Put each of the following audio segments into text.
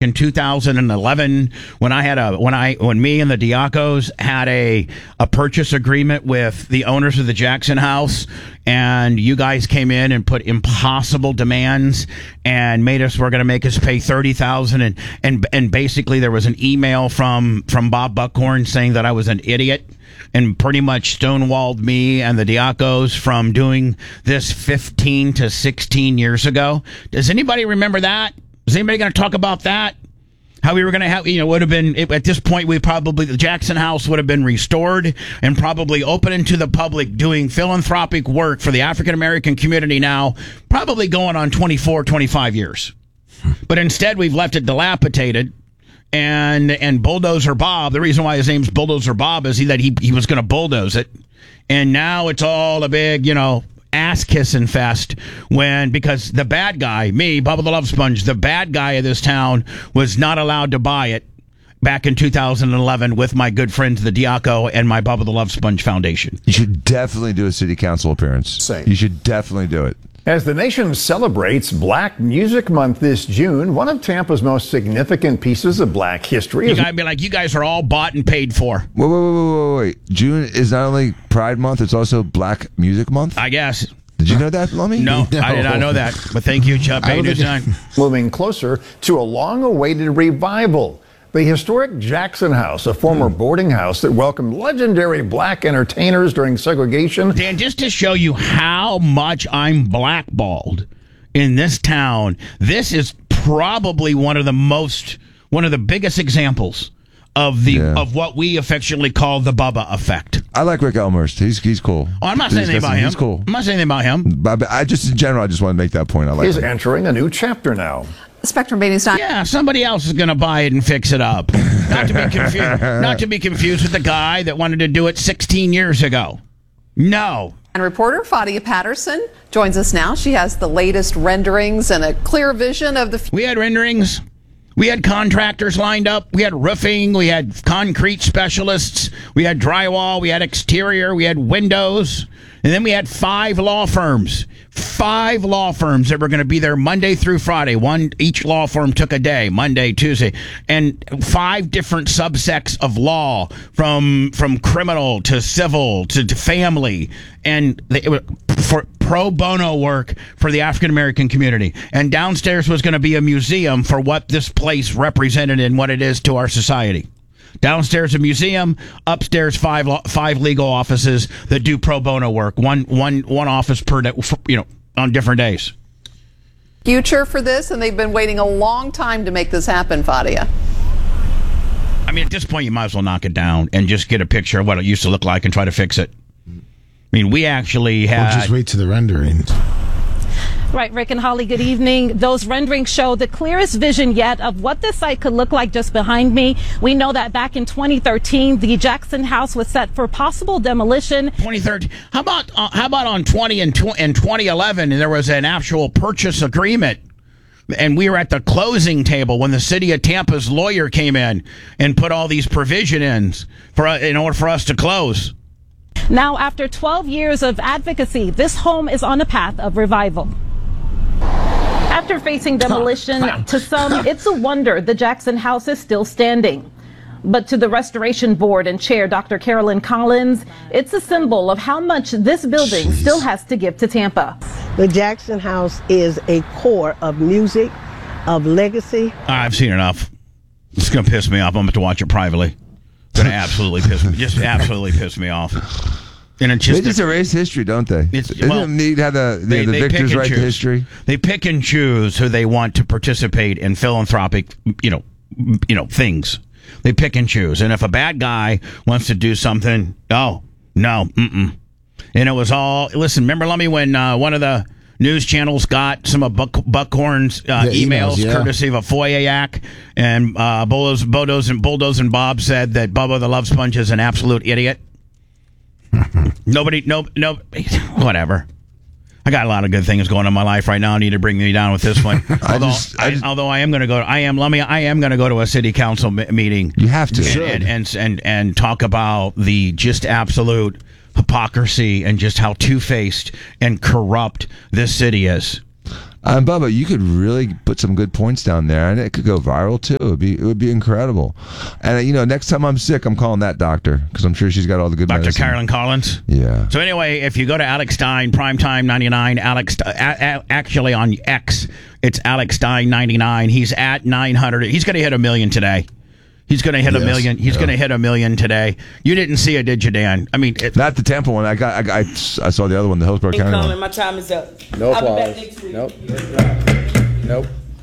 in 2011 when me and the Diacos had a purchase agreement with the owners of the Jackson House, and you guys came in and put impossible demands and were going to make us pay $30,000, and basically there was an email from Bob Buckhorn saying that I was an idiot and pretty much stonewalled me and the Diacos from doing this 15 to 16 years ago. Does anybody remember that? Is anybody going to talk about that? How we were going to have, would have been, at this point, the Jackson House would have been restored and probably open to the public, doing philanthropic work for the African American community now, probably going on 24, 25 years. But instead, we've left it dilapidated. And Bulldozer Bob, the reason why his name's Bulldozer Bob is that he was going to bulldoze it. And now it's all a big, ass-kissing fest because the bad guy, me, Bubba the Love Sponge, the bad guy of this town, was not allowed to buy it back in 2011 with my good friends, the Diaco, and my Bubba the Love Sponge Foundation. You should definitely do a city council appearance. Same. You should definitely do it. As the nation celebrates Black Music Month this June, one of Tampa's most significant pieces of Black history is... You gotta be like, you guys are all bought and paid for. Wait. June is not only Pride Month, it's also Black Music Month? I guess. Did you know that, Lummy? No, I did not know that. But thank you, Chuck. Moving closer to a long-awaited revival. The historic Jackson House, a former boarding house that welcomed legendary Black entertainers during segregation. Dan, just to show you how much I'm blackballed in this town, this is probably one of the biggest examples of what we affectionately call the Bubba effect. I like Rick Elmhurst. He's cool. Oh, I'm not saying anything about him. He's cool. I'm not saying anything about him. But in general, I just want to make that point. I like He's him. entering a new chapter now. Spectrum Baby's not. Yeah, somebody else is going to buy it and fix it up. Not to be confused with the guy that wanted to do it 16 years ago. No. And reporter Fadia Patterson joins us now. She has the latest renderings and a clear vision of the... We had renderings. We had contractors lined up. We had roofing. We had concrete specialists. We had drywall. We had exterior. We had windows. And then we had 5 law firms. 5 law firms that were going to be there Monday through Friday. Each law firm took a day, Monday, Tuesday. And 5 different subsects of law, from criminal to civil to family. And it was for pro bono work for the African American community. And downstairs was going to be a museum for what this place represented and what it is to our society. Downstairs a museum, upstairs 5 legal offices that do pro bono work. One office per day, on different days. Future for this, and they've been waiting a long time to make this happen, Fadia. I mean, at this point, you might as well knock it down and just get a picture of what it used to look like and try to fix it. I mean, we actually had... Or just wait to the renderings. Right, Rick and Holly, good evening. Those renderings show the clearest vision yet of what this site could look like just behind me. We know that back in 2013, the Jackson House was set for possible demolition. 2013. How about on 20 and 2011, there was an actual purchase agreement, and we were at the closing table when the city of Tampa's lawyer came in and put all these provisions in order for us to close. Now, after 12 years of advocacy, this home is on a path of revival. After facing demolition, to some, it's a wonder the Jackson House is still standing. But to the Restoration Board and Chair Dr. Carolyn Collins, it's a symbol of how much this building still has to give to Tampa. The Jackson House is a core of music, of legacy. I've seen enough. It's going to piss me off. I'm going to watch it privately. It's going to absolutely piss me off. And it's they just erase history, don't they? Isn't it neat how the victors write the history? They pick and choose who they want to participate in philanthropic, things. They pick and choose. And if a bad guy wants to do something, no. And it was all, listen, remember, Lummy, when one of the news channels got some of Buckhorn's emails courtesy of a FOIA act, and Bulldoze and Bob said that Bubba the Love Sponge is an absolute idiot? Nobody, whatever. I got a lot of good things going on in my life right now. I need to bring me down with this one. Although I am going to go. I am going to go to a city council meeting. You have to and talk about the just absolute hypocrisy and just how two-faced and corrupt this city is. Bubba, you could really put some good points down there, and it could go viral too. It would be incredible. And next time I'm sick, I'm calling that doctor because I'm sure she's got all the good Dr. medicine. Carolyn Collins. Yeah. So anyway, if you go to Alex Stein, Primetime 99, actually on X, it's Alex Stein 99. He's at 900. He's going to hit 1 million today. He's going to hit 1 million. He's going to hit 1 million today. You didn't see it, did you, Dan? I mean, not the Tampa one. I saw the other one, the Hillsborough County one. My time is up. No I'll be back applause. next week. Nope.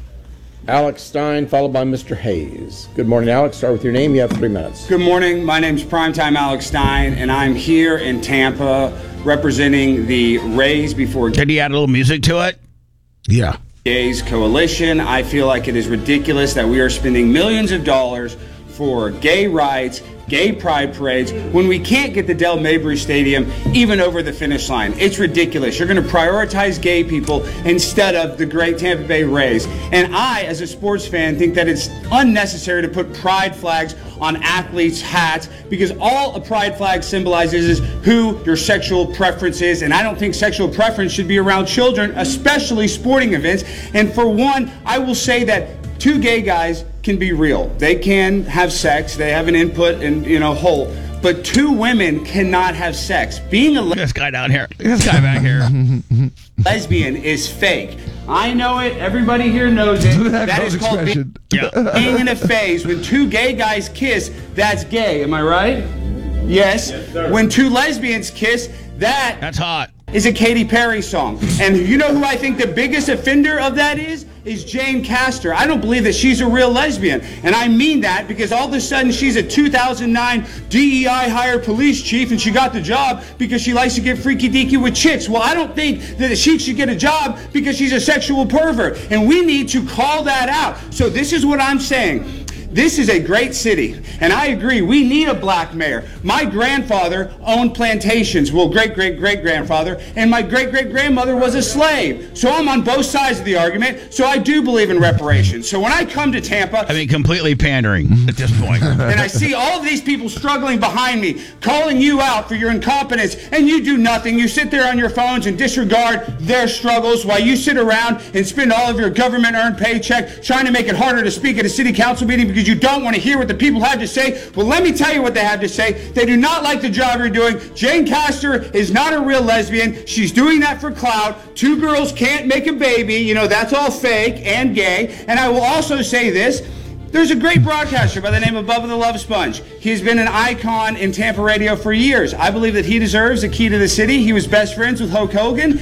Alex Stein, followed by Mr. Hayes. Good morning, Alex. Start with your name. You have 3 minutes. Good morning. My name's Primetime Alex Stein, and I'm here in Tampa representing the Raise Before Did he add a little music to it? Yeah. Gays Coalition. I feel like it is ridiculous that we are spending millions of dollars for gay rights, gay pride parades, when we can't get the Del Mabry Stadium even over the finish line. It's ridiculous. You're going to prioritize gay people instead of the great Tampa Bay Rays. And I, as a sports fan, think that it's unnecessary to put pride flags on athletes' hats because all a pride flag symbolizes is who your sexual preference is. And I don't think sexual preference should be around children, especially sporting events. And for one, I will say that 2 gay guys can be real. They can have sex. They have an input and, whole. But 2 women cannot have sex. Being a This guy down here. This guy back here. lesbian is fake. I know it. Everybody here knows it. That is called being in a phase. When 2 gay guys kiss, that's gay. Am I right? Yes. When 2 lesbians kiss, that's hot. Is a Katy Perry song. And you know who I think the biggest offender of that is Jane Castor. I don't believe that she's a real lesbian. And I mean that because all of a sudden she's a 2009 DEI hired police chief and she got the job because she likes to get freaky deaky with chicks. Well, I don't think that she should get a job because she's a sexual pervert. And we need to call that out. So this is what I'm saying. This is a great city, and I agree, we need a black mayor. My grandfather owned plantations, well, great-great-great-grandfather, and my great-great-grandmother was a slave. So I'm on both sides of the argument, so I do believe in reparations. So when I come to Tampa... I mean, completely pandering at this point. And I see all of these people struggling behind me, calling you out for your incompetence, and you do nothing. You sit there on your phones and disregard their struggles while you sit around and spend all of your government-earned paycheck trying to make it harder to speak at a city council meeting because you don't want to hear what the people have to say. Well, let me tell you what they have to say. They do not like the job you're doing. Jane Castor is not a real lesbian. She's doing that for clout. 2 girls can't make a baby. That's all fake and gay. And I will also say this. There's a great broadcaster by the name of Bubba the Love Sponge. He's been an icon in Tampa radio for years. I believe that he deserves a key to the city. He was best friends with Hulk Hogan.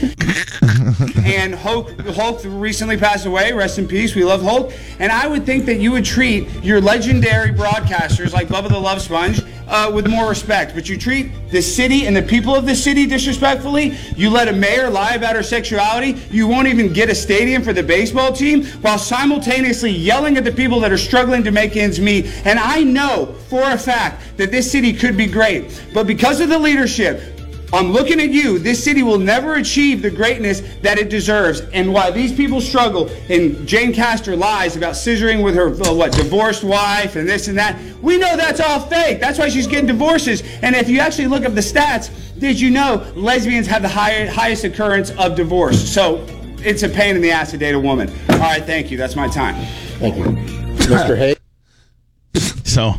And Hulk recently passed away. Rest in peace. We love Hulk. And I would think that you would treat your legendary broadcasters like Bubba the Love Sponge with more respect. But you treat the city and the people of the city disrespectfully. You let a mayor lie about her sexuality. You won't even get a stadium for the baseball team while simultaneously yelling at the people that are struggling to make ends meet. And I know for a fact that this city could be great. But because of the leadership, I'm looking at you. This city will never achieve the greatness that it deserves. And while these people struggle, and Jane Castor lies about scissoring with her, divorced wife and this and that, we know that's all fake. That's why she's getting divorces. And if you actually look up the stats, did you know lesbians have the highest occurrence of divorce? So it's a pain in the ass to date a woman. All right, thank you. That's my time. Thank you. Mr. Hayes. So...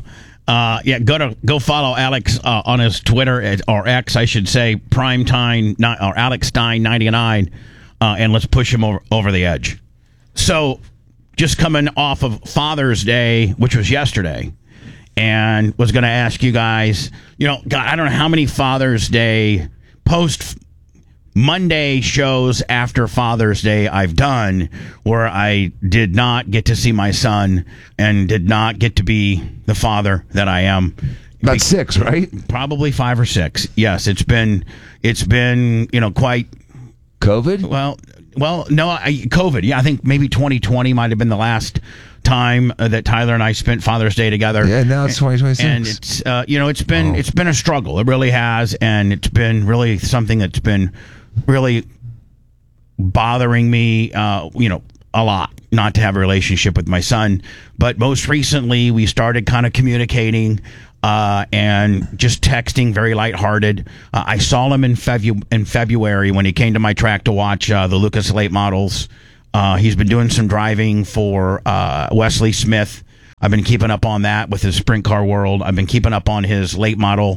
go follow Alex on his Twitter or X, I should say, Primetime or Alex Stein 99, and let's push him over the edge. So, just coming off of Father's Day, which was yesterday, and was going to ask you guys, God, I don't know how many Father's Day post Monday shows after Father's Day I've done where I did not get to see my son and did not get to be the father that I am. About 6, right? Probably 5 or 6. Yes, it's been quite COVID. Well, no, COVID. Yeah, I think maybe 2020 might have been the last time that Tyler and I spent Father's Day together. Yeah, now it's 2026, and it's it's been a struggle. It really has, and it's been really something that's been really bothering me, a lot, not to have a relationship with my son. But most recently, we started kind of communicating and just texting, very lighthearted. I saw him in February when he came to my track to watch the Lucas Late Models He's been doing some driving for Wesley Smith. I've been keeping up on that with his Sprint Car World. I've been keeping up on his late model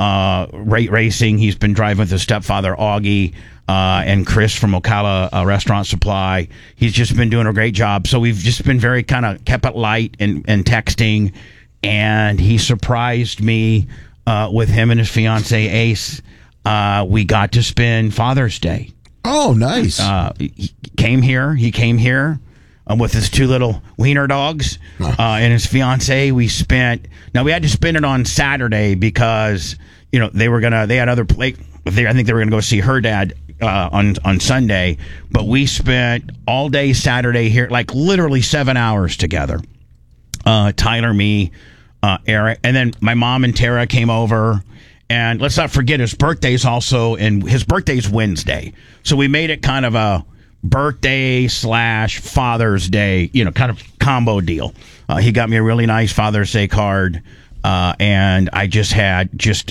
racing. He's been driving with his stepfather, Augie, and Chris from Ocala Restaurant Supply. He's just been doing a great job. So we've just been very kind of kept it light and texting. And he surprised me with him and his fiance, Ace. We got to spend Father's Day. Oh, nice. He came here with his two little wiener dogs and his fiance. We had to spend it on Saturday because they had other I think they were gonna go see her dad on Sunday, but we spent all day Saturday here, like literally 7 hours together. Tyler, me, Eric, and then my mom and Tara came over. And let's not forget his birthday's also, and his birthday's Wednesday. So we made it kind of a birthday / Father's Day, kind of combo deal. He got me a really nice Father's Day card. And I just had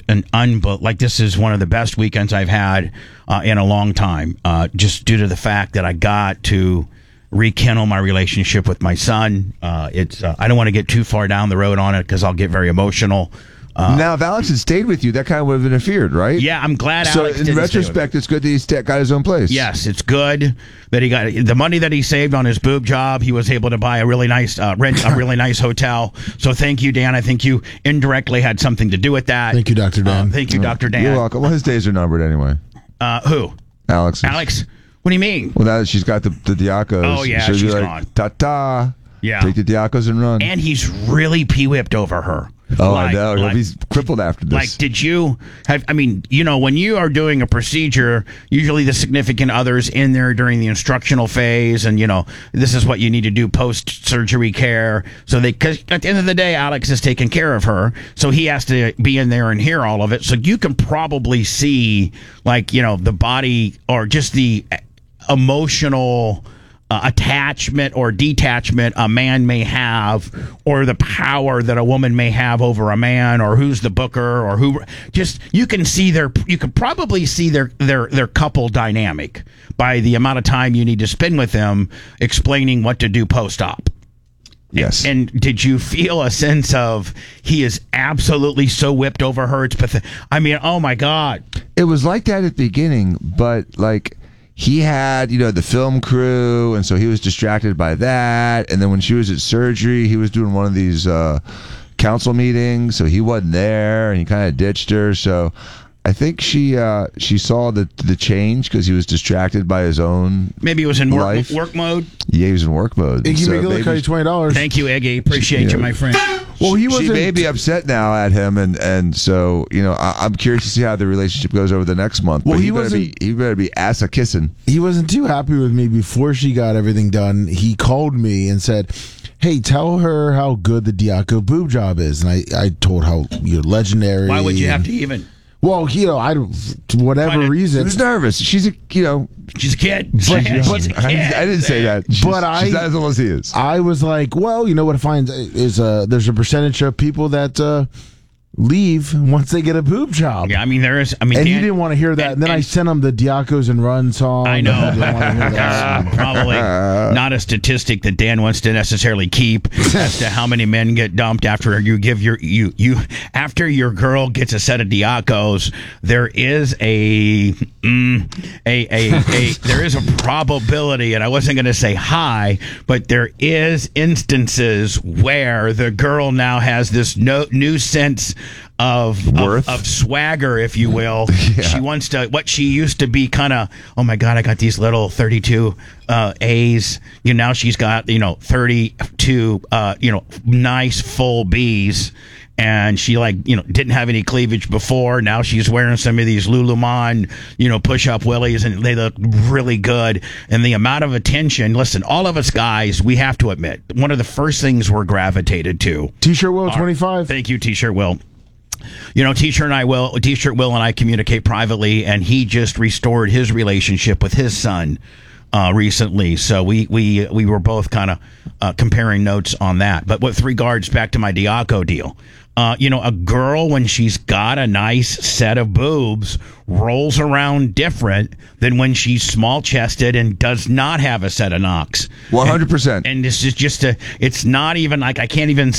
this is one of the best weekends I've had in a long time, just due to the fact that I got to rekindle my relationship with my son. I don't want to get too far down the road on it because I'll get very emotional. Now, if Alex had stayed with you, that kind of would have interfered, right? Yeah, I'm glad so Alex in didn't retrospect, it's good that he got his own place. Yes, it's good that he got the money that he saved on his boob job. He was able to buy a really nice rent a really nice hotel. So thank you, Dan. I think you indirectly had something to do with that. Thank you, Dr. Dan. Thank you, Dr. Dan. You're welcome. Well, his days are numbered anyway. Who? Alex. Alex? What do you mean? Well, now that she's got the Diacos. Oh, yeah, she'll be she's like, gone. Ta-ta. Yeah. Take the Diacos and run. And he's really pee-whipped over her. Oh, I know. He's crippled after this. Like, did you have, when you are doing a procedure, usually the significant other's in there during the instructional phase, and, this is what you need to do post-surgery care. So because at the end of the day, Alex is taking care of her, so he has to be in there and hear all of it. So you can probably see, the body or just the emotional attachment or detachment a man may have, or the power that a woman may have over a man, or who's the booker, or who. Just you can probably see their couple dynamic by the amount of time you need to spend with them explaining what to do post-op. Yes. And did you feel a sense of he is absolutely so whipped over her? It's pathetic. Oh my God. It was like that at the beginning, but he had, the film crew, and so he was distracted by that. And then when she was at surgery, he was doing one of these council meetings, so he wasn't there, and he kind of ditched her. So I think she saw the change because he was distracted by his own. Maybe he was in life. work mode. Yeah, he was in work mode. Iggy McGillicuddy, $20. Thank you, Iggy. Appreciate you, my friend. Well, she may be upset now at him, and so I'm curious to see how the relationship goes over the next month. Well, but he better be ass a kissing. He wasn't too happy with me before she got everything done. He called me and said, "Hey, tell her how good the Diaco boob job is." And I told how you're legendary. Why would you have to even? Well, I whatever reason. She was nervous. She's a she's a kid. She's a kid. I didn't say that. She's not as old as he is. I was like, well, what I find is there's a percentage of people that leave once they get a boob job. Yeah, there is. And you didn't want to hear that. And then I sent him the Diacos and Run song. I know. Didn't want to hear that. Probably not a statistic that Dan wants to necessarily keep as to how many men get dumped after you give after your girl gets a set of Diacos. There is there is a probability, and I wasn't going to say high, but there is instances where the girl now has this new sense of worth, of swagger, if you will. Yeah. She wants to, what she used to be kind of, oh my God, I got these little 32 A's. Now she's got 32 nice full B's. And she didn't have any cleavage before. Now she's wearing some of these Lululemon, push-up willies, and they look really good. And the amount of attention, listen, all of us guys, we have to admit, one of the first things we're gravitated to. T-shirt Will, 25. Thank you, T-shirt Will. T-shirt Will and I communicate privately, and he just restored his relationship with his son recently. So we were both kind of comparing notes on that. But with regards back to my Diaco deal, A girl, when she's got a nice set of boobs, rolls around different than when she's small-chested and does not have a set of knocks. 100%. And this is just it's not even like I can't even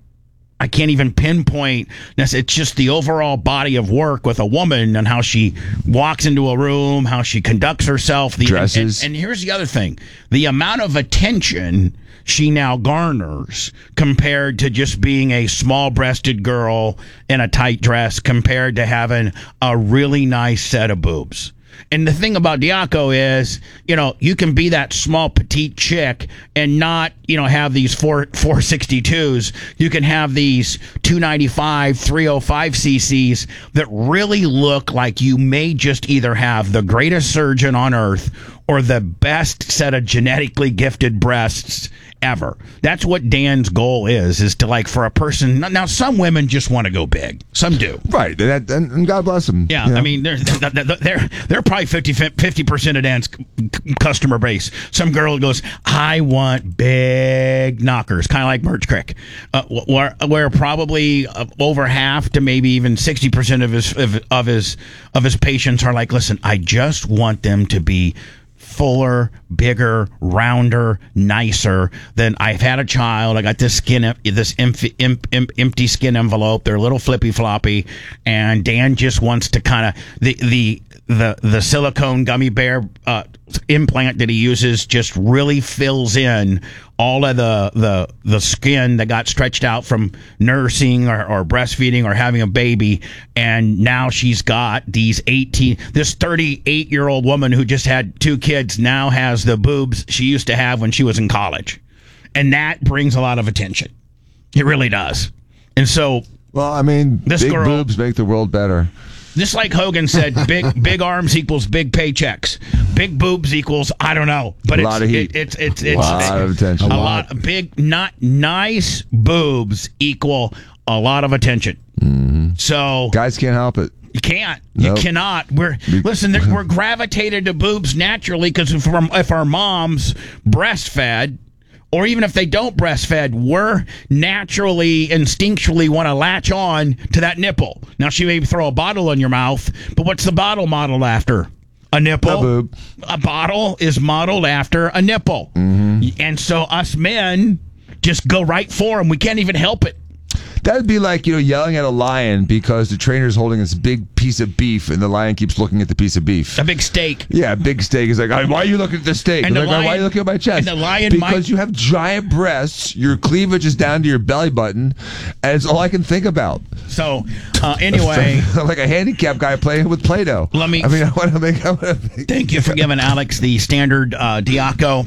pinpoint. It's just the overall body of work with a woman and how she walks into a room, how she conducts herself. Dresses. And here's the other thing. The amount of attention she now garners compared to just being a small-breasted girl in a tight dress compared to having a really nice set of boobs. And the thing about Diaco is, you can be that small, petite chick and not, have these 462s. You can have these 295, 305 cc's that really look like you may just either have the greatest surgeon on earth or the best set of genetically gifted breasts ever. That's what Dan's goal is to for a person. Now, some women just want to go big. Some do. Right. And God bless them. Yeah. I mean, they're probably 50% of Dan's customer base. Some girl goes, I want big knockers, kind of like Merch Crick, where probably over half to maybe even 60% of his patients are like, listen, I just want them to be fuller, bigger, rounder, nicer. Than I've had a child. I got this empty skin envelope. They're a little flippy floppy, and Dan just wants to kind of the silicone gummy bear implant that he uses just really fills in all of the skin that got stretched out from nursing or breastfeeding or having a baby. And now she's got this 38-year-old woman who just had 2 kids now has the boobs she used to have when she was in college. And that brings a lot of attention. It really does. And so, well, I mean, big girl, boobs make the world better. Just like Hogan said, big arms equals big paychecks. Big boobs equals I don't know, but a lot of heat. It's a lot of attention. A lot of big, not nice boobs equal a lot of attention. Mm-hmm. So guys can't help it. You can't. Nope. You cannot. We're gravitated to boobs naturally because if our moms breastfed. Or even if they don't breastfed, we're naturally, instinctually want to latch on to that nipple. Now, she may throw a bottle in your mouth, but what's the bottle modeled after? A nipple. A boob. A bottle is modeled after a nipple. Mm-hmm. And so us men just go right for them. We can't even help it. That would be like, yelling at a lion because the trainer's holding this big piece of beef and the lion keeps looking at the piece of beef. A big steak. Yeah, a big steak. It's like, why are you looking at the steak? And why are you looking at my chest? And the lion because you have giant breasts, your cleavage is down to your belly button, and it's all I can think about. So, anyway. Like a handicapped guy playing with Play-Doh. I want to make... Thank you for giving Alex the standard Diaco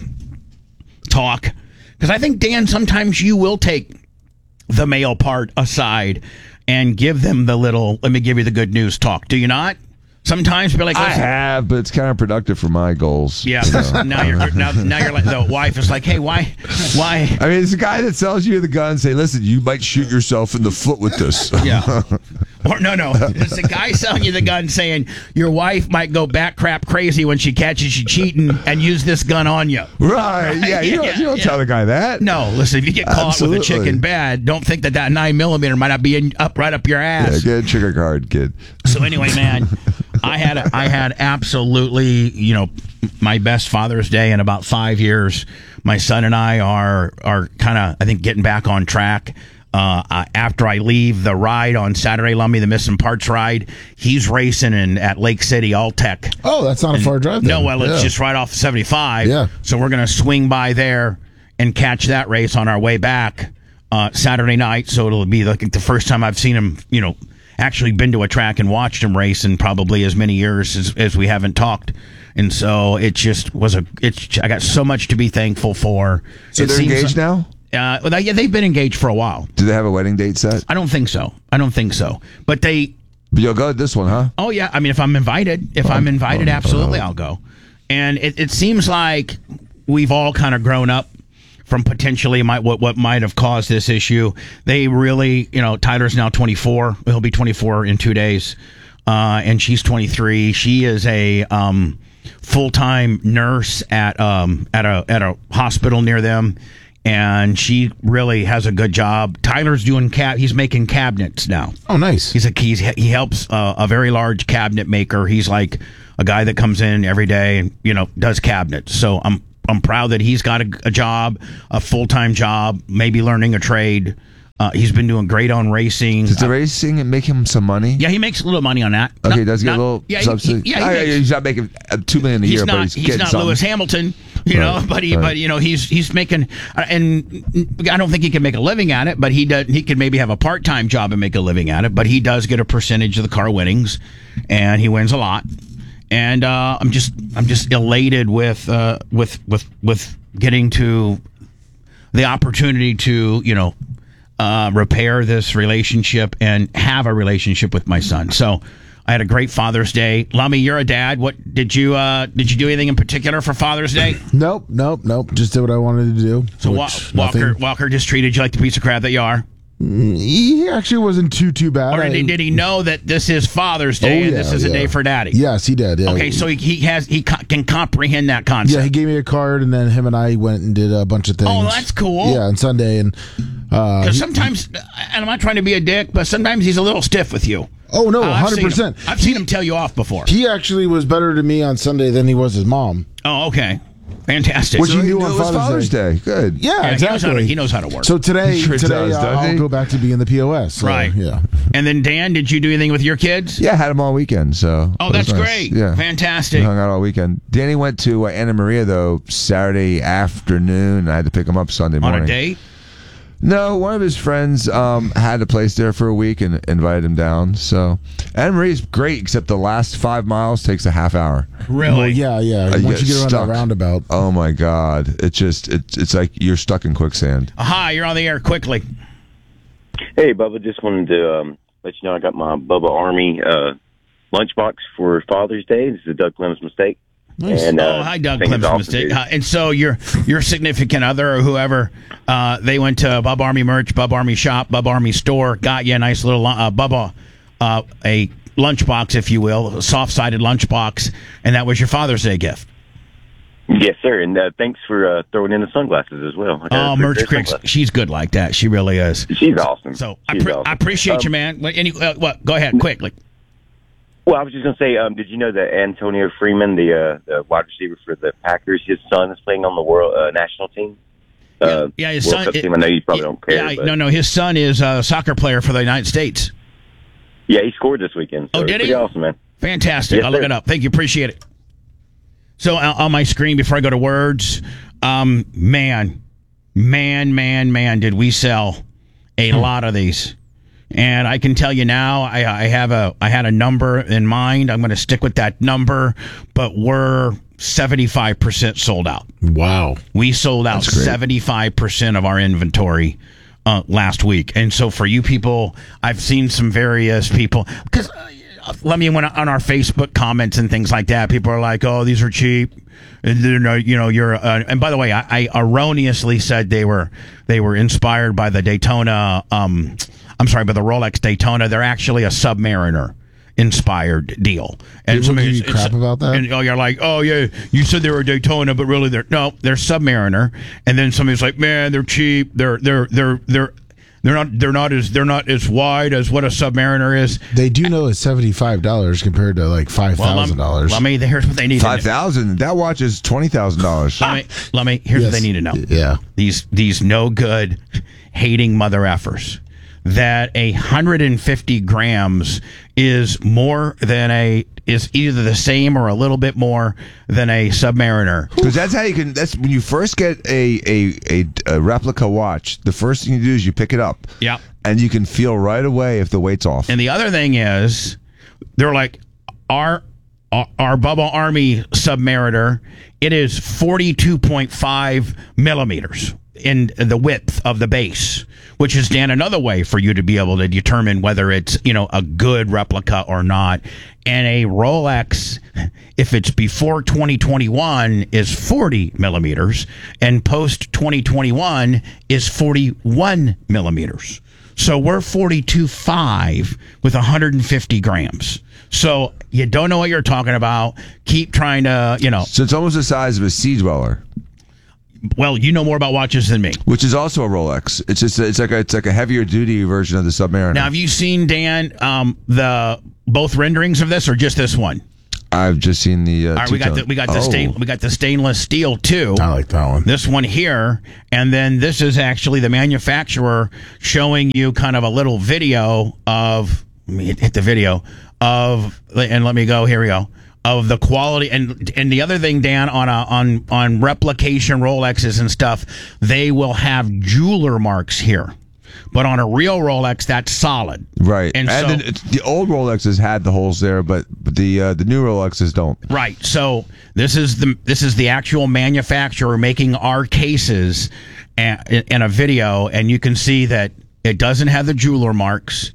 talk. Because I think, Dan, sometimes you will take the male part aside and give them the little, let me give you the good news talk. Do you not? Sometimes be like, listen. I have, but it's counterproductive for my goals. Yeah. Now you're like, the wife is like, hey, why? I mean, it's a guy that sells you the gun and say, listen, you might shoot yourself in the foot with this. Yeah. Or no. It's the guy selling you the gun saying your wife might go back crap crazy when she catches you cheating and use this gun on you. Right. Yeah. You don't tell the guy that. No. Listen, if you get caught with a chick in bed, don't think that 9mm might not be right up your ass. Yeah, get a trigger guard, kid. So anyway, man, I had absolutely, my best Father's Day in about 5 years. My son and I are kind of, I think, getting back on track. After I leave the ride on Saturday Lummy, the Missing Parts ride, he's racing at Lake City Alltech. Oh, that's not a far drive then. No, well, it's just right off 75. Yeah. So we're going to swing by there and catch that race on our way back Saturday night. So it'll be like the first time I've seen him, actually been to a track and watched him race in probably as many years as we haven't talked. And so it just was I got so much to be thankful for. So they're engaged now? Yeah, they've been engaged for a while. Do they have a wedding date set? I don't think so. But But you'll go to this one, huh? Oh, yeah. I mean, if I'm invited, absolutely I'll go. And it seems like we've all kind of grown up from potentially what might have caused this issue. They really, Tyler's now 24. He'll be 24 in 2 days. And she's 23. She is a full-time nurse at a hospital near them. and she really has a good job. Tyler's doing he's making cabinets now. Oh, nice. He helps a very large cabinet maker. He's like a guy that comes in every day and does cabinets. So I'm proud that he's got a job, a full-time job, maybe learning a trade. He's been doing great on racing. Does the racing make him some money? Yeah, he makes a little money on that. Okay, does he get a little subsidy? He's not making $2 million a year, but he's getting not something. Lewis Hamilton, but he's making, and I don't think he can make a living at it, but he could maybe have a part-time job and make a living at it, but he does get a percentage of the car winnings, and he wins a lot. And I'm just elated with getting to the opportunity to repair this relationship and have a relationship with my son. So I had a great Father's Day. Lummy, you're a dad. What did you do anything in particular for Father's Day? Nope. Just did what I wanted to do. So Walker just treated you like the piece of crap that you are. He actually wasn't too bad. Or did he know that this is Father's Day and this is a day for Daddy? Yes, he did. Yeah. Okay, so he can comprehend that concept. Yeah, he gave me a card, and then him and I went and did a bunch of things. Oh, that's cool. Yeah, on Sunday, and because sometimes, and I'm not trying to be a dick, but sometimes he's a little stiff with you. Oh no, 100%. I've seen him tell you off before. He actually was better to me on Sunday than he was his mom. Oh, okay. Fantastic. Which he knew on Father's Day. Good. Yeah, exactly. He knows how to work. So today I'll go back to being the POS. So, right. Yeah. And then Dan, did you do anything with your kids? Yeah, I had them all weekend. So. Oh, that's great. Yeah. Fantastic. We hung out all weekend. Danny went to Anna Maria though Saturday afternoon. I had to pick him up Sunday morning. On a date? No, one of his friends had a place there for a week and invited him down. So Anna Maria's great, except the last 5 miles takes a half hour. Really? Well, yeah. Once you get around that roundabout. Oh my God! It's like you're stuck in quicksand. Hi, you're on the air quickly. Hey, Bubba, just wanted to let you know I got my Bubba Army lunchbox for Father's Day. This is Doug Clem's mistake. Nice. And, hi, Doug Clem's mistake. And so your significant other or whoever, they went to Bubba Army merch, Bubba Army shop, Bubba Army store, got you a nice little Bubba a lunchbox, if you will, a soft-sided lunchbox, and that was your Father's Day gift. Yes, sir, and thanks for throwing in the sunglasses as well. Oh, Merch Cricks, she's good like that. She really is. She's awesome. So I appreciate you, man. What? Go ahead, quickly. Well, I was just going to say, did you know that Antonio Freeman, the wide receiver for the Packers, his son is playing on the world national team? His son. World Cup team. I know you probably don't care. No, his son is a soccer player for the United States. Yeah, he scored this weekend. So did he? Pretty awesome, man. Fantastic. Yes, I'll look it up. Thank you. Appreciate it. So on my screen, before I go to words, man, did we sell a lot of these. And I can tell you now, I had a number in mind. I'm going to stick with that number, but we're 75% sold out. Wow. We sold out 75% of our inventory last week. And so for you people, I've seen some various people, because let me on our Facebook comments and things like that, people are like, "Oh, these are cheap." And you're and by the way, I erroneously said they were inspired by the Daytona. By the Rolex Daytona. They're actually a Submariner inspired deal. And people give you crap about that? And you're like, "Oh yeah, you said they were Daytona, but really they're Submariner." And then somebody's like, "Man, they're cheap. They're not as wide as what a Submariner is." They do know it's $75 compared to like $5,000. Let me. Here's what they need. $5,000. That watch is $20,000. Let me. Here's what they need to know. Yeah. These no good, hating mother effers. That 150 grams is either the same or a little bit more than a Submariner. Because that's how you can. That's when you first get a replica watch. The first thing you do is you pick it up. Yeah. And you can feel right away if the weight's off. And the other thing is, they're like our Bubba Army Submariner. It is 42.5 millimeters in the width of the base, which is, Dan, another way for you to be able to determine whether it's, a good replica or not. And a Rolex, if it's before 2021, is 40 millimeters, and post 2021 is 41 millimeters. So we're 42.5 with 150 grams. So you don't know what you're talking about. Keep trying to, So it's almost the size of a Sea Dweller. well, you know more about watches than me. Which is also a Rolex. It's like a heavier duty version of the Submariner. Now, have you seen, Dan, the both renderings of this, or just this one? I've just seen the. All right, we got the stainless steel too. I like that one. This one here, and then this is actually the manufacturer showing you kind of a little video of. Let me hit the video of, and let me go. Here we go. Of the quality, and the other thing, Dan, on replication Rolexes and stuff, they will have jeweler marks here. But on a real Rolex, that's solid, right? And so, then the old Rolexes had the holes there, but the new Rolexes don't. Right. So this is the actual manufacturer making our cases in a video, and you can see that it doesn't have the jeweler marks.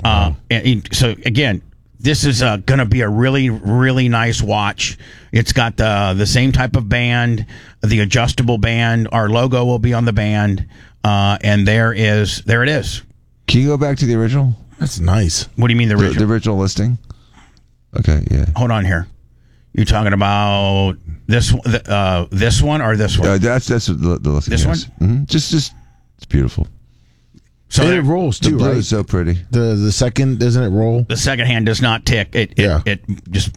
So again, this is going to be a really, really nice watch. It's got the same type of band, the adjustable band. Our logo will be on the band. And there it is. Can you go back to the original? That's nice. What do you mean the original? The original listing. Okay, yeah. Hold on here. You talking about this one or this one? That's the listing. This one? Mm-hmm. Just it's beautiful. So it rolls too, the blue right? is so pretty. The second, doesn't it roll? The second hand does not tick. It just.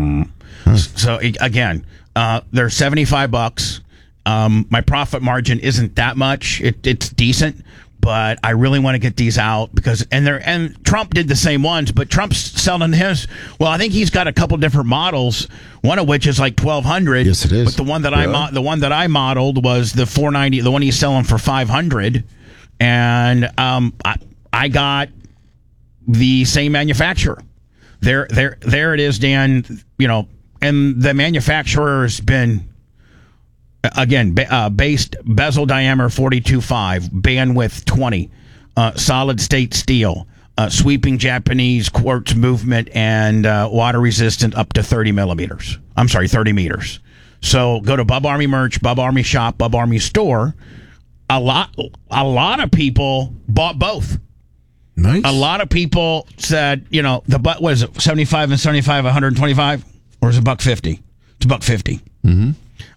So again, they're $75. My profit margin isn't that much. It's decent, but I really want to get these out because and Trump did the same ones, but Trump's selling his. Well, I think he's got a couple different models. One of which is like $1,200. Yes, it is. But the one that I modeled was the $490. The one he's selling for $500, and I got the same manufacturer. There it is, Dan. You know, and the manufacturer has been. Again, based bezel diameter 42.5, bandwidth 20, solid state steel, sweeping Japanese quartz movement, and water resistant up to 30 millimeters. I'm sorry, 30 meters. So go to Bub Army merch, Bub Army shop, Bub Army store. A lot of people bought both. Nice. A lot of people said, you know, was it 75 and 75, 125, or is it $150? It's $150. Mm-hmm.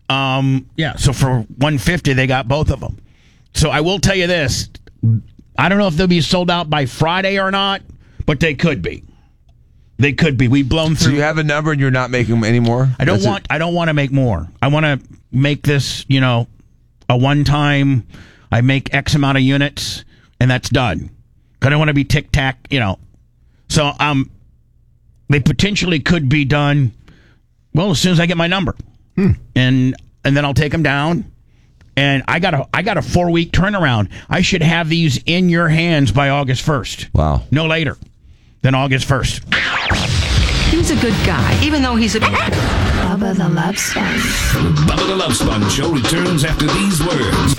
So for $150 they got both of them. So I will tell you this, I don't know if they'll be sold out by Friday or not, but they could be. We've blown through. So you have a number and you're not making them anymore? I don't want to make more. I want to make this, you know, a one-time, I make X amount of units and that's done. I don't want to be tic-tac, you know. So they potentially could be done, well, as soon as I get my number. And then I'll take them down, and I got a 4-week turnaround. I should have these in your hands by August 1st. Wow. No later than August 1st. He's a good guy, even though he's a... Bubba the Love Sponge. Bubba the Love Sponge show returns after these words.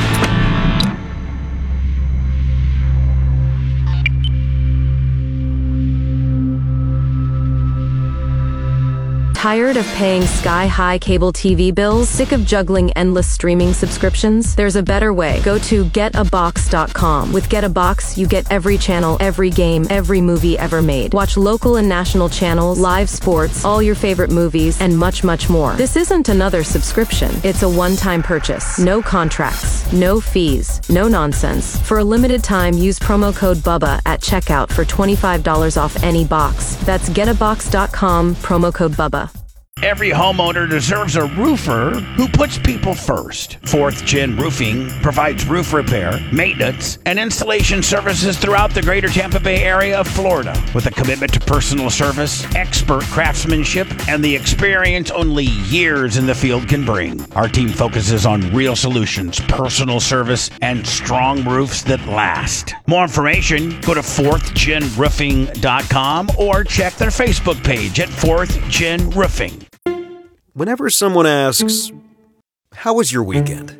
Tired of paying sky-high cable TV bills? Sick of juggling endless streaming subscriptions? There's a better way. Go to getabox.com. With GetAbox, you get every channel, every game, every movie ever made. Watch local and national channels, live sports, all your favorite movies, and much, much more. This isn't another subscription. It's a one-time purchase. No contracts, no fees, no nonsense. For a limited time, use promo code BUBBA at checkout for $25 off any box. That's getabox.com, promo code BUBBA. Every homeowner deserves a roofer who puts people first. 4th Gen Roofing provides roof repair, maintenance, and installation services throughout the greater Tampa Bay area of Florida. With a commitment to personal service, expert craftsmanship, and the experience only years in the field can bring. Our team focuses on real solutions, personal service, and strong roofs that last. More information, go to 4thgenroofing.com or check their Facebook page at 4th Gen Roofing. Whenever someone asks, "How was your weekend?"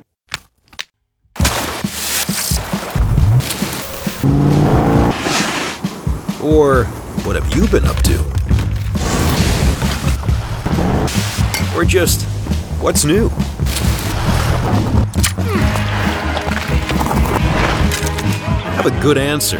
Or, "What have you been up to?" Or just, "What's new?" Have a good answer.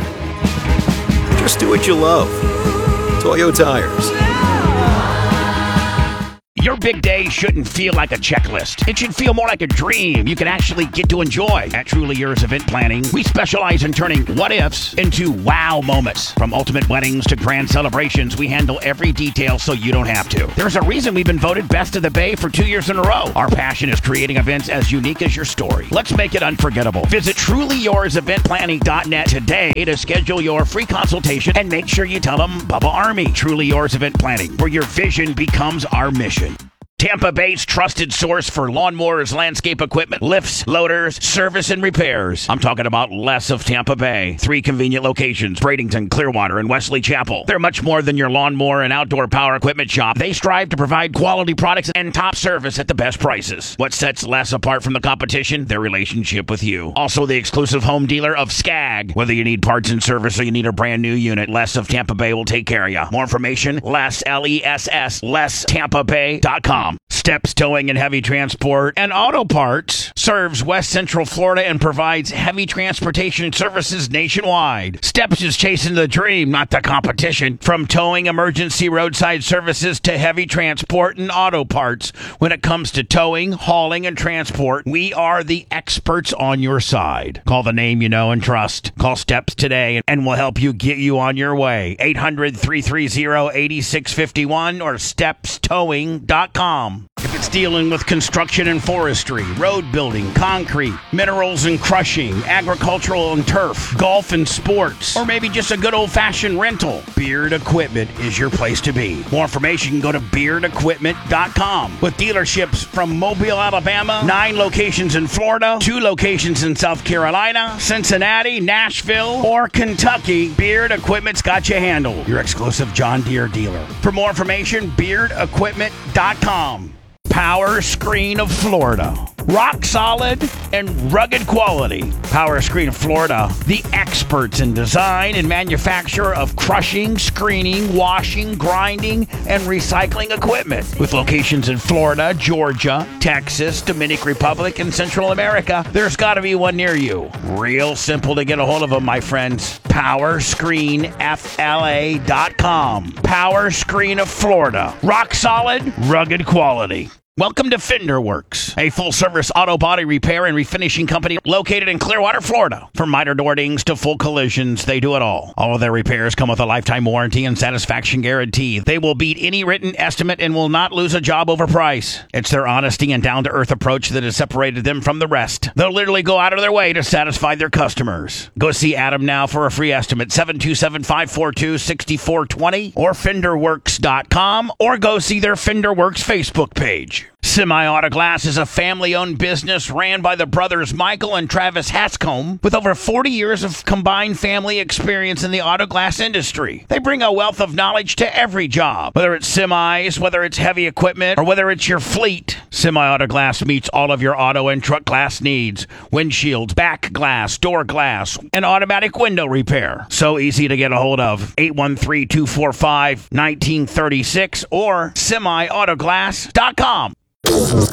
Just do what you love. Toyo Tires. Your big day shouldn't feel like a checklist. It should feel more like a dream you can actually get to enjoy. At Truly Yours Event Planning, we specialize in turning what-ifs into wow moments. From ultimate weddings to grand celebrations, we handle every detail so you don't have to. There's a reason we've been voted Best of the Bay for 2 years in a row. Our passion is creating events as unique as your story. Let's make it unforgettable. Visit TrulyYoursEventPlanning.net today to schedule your free consultation and make sure you tell them Bubba Army. Truly Yours Event Planning, where your vision becomes our mission. Tampa Bay's trusted source for lawnmowers, landscape equipment, lifts, loaders, service, and repairs. I'm talking about Les of Tampa Bay. 3 convenient locations, Bradenton, Clearwater, and Wesley Chapel. They're much more than your lawnmower and outdoor power equipment shop. They strive to provide quality products and top service at the best prices. What sets Les apart from the competition? Their relationship with you. Also the exclusive home dealer of Skag. Whether you need parts and service or you need a brand new unit, Les of Tampa Bay will take care of you. More information, Les, L-E-S-S, LesTampaBay.com. Steps Towing and Heavy Transport and Auto Parts serves West Central Florida and provides heavy transportation services nationwide. Steps is chasing the dream, not the competition. From towing, emergency roadside services to heavy transport and auto parts. When it comes to towing, hauling, and transport, we are the experts on your side. Call the name you know and trust. Call Steps today and we'll help you get you on your way. 800-330-8651 or stepstowing.com. If it's dealing with construction and forestry, road building, concrete, minerals and crushing, agricultural and turf, golf and sports, or maybe just a good old-fashioned rental, Beard Equipment is your place to be. More information, go to beardequipment.com. With dealerships from Mobile, Alabama, 9 locations in Florida, 2 locations in South Carolina, Cincinnati, Nashville, or Kentucky, Beard Equipment's got you handled. Your exclusive John Deere dealer. For more information, beardequipment.com. Power Screen of Florida. Rock solid and rugged quality. Power Screen of Florida, the experts in design and manufacture of crushing, screening, washing, grinding, and recycling equipment. With locations in Florida, Georgia, Texas, Dominican Republic, and Central America, there's got to be one near you. Real simple to get a hold of them, my friends. PowerscreenFLA.com. Power Screen of Florida. Rock solid, rugged quality. Welcome to Fender Works, a full-service auto body repair and refinishing company located in Clearwater, Florida. From minor door dings to full collisions, they do it all. All of their repairs come with a lifetime warranty and satisfaction guarantee. They will beat any written estimate and will not lose a job over price. It's their honesty and down-to-earth approach that has separated them from the rest. They'll literally go out of their way to satisfy their customers. Go see Adam now for a free estimate, 727-542-6420 or FenderWorks.com, or go see their Fender Works Facebook page. Semi-Auto Glass is a family-owned business ran by the brothers Michael and Travis Hanscomb with over 40 years of combined family experience in the auto glass industry. They bring a wealth of knowledge to every job, whether it's semis, whether it's heavy equipment, or whether it's your fleet. Semi-Auto Glass meets all of your auto and truck glass needs. Windshields, back glass, door glass, and automatic window repair. So easy to get a hold of. 813-245-1936 or semiautoglass.com.